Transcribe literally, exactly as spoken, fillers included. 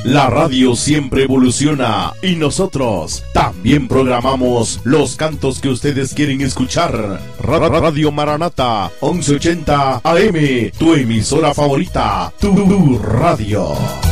La radio siempre evoluciona y nosotros también programamos los cantos que ustedes quieren escuchar. Ra- Radio Maranata once ochenta A M, tu emisora favorita, tu radio.